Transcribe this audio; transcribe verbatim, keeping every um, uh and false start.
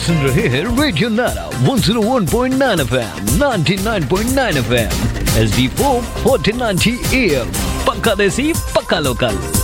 सुन रहे हैं रेडियो नारा one zero one point nine FM, ninety nine point nine FM, H D four fourteen ninety am. पक्का देसी, पक्का लोकल।